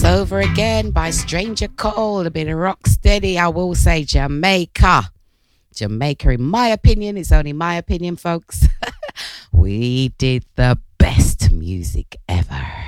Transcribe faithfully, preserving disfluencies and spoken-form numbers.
Over Again by Stranger Cole, a bit of rock steady. I will say Jamaica. Jamaica, in my opinion, it's only my opinion, folks. We did the best music ever.